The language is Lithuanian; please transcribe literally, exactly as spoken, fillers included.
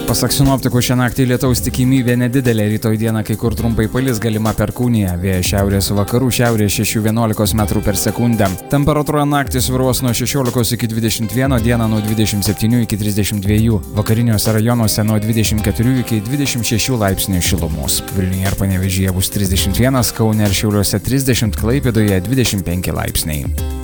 Pasak sinoptikų, šią naktį lietaus tikimybė nedidelė, rytoj dieną kai kur trumpai palis, galima perkūnija, vėjas šiaurės vakarų, šiaurės šeši vienuolika metrų per sekundę. Temperatūra naktį svyruos nuo šešiolikos iki dvidešimt vieno, dieną nuo dvidešimt septynių iki trisdešimt dviejų, vakariniuose rajonuose nuo dvidešimt keturių iki dvidešimt šešių laipsnių šilumos. Vilniuje ir Panevėžyje bus trisdešimt vienas, Kaune ir Šiauliuose trisdešimt, Klaipėdoje dvidešimt penki laipsniai.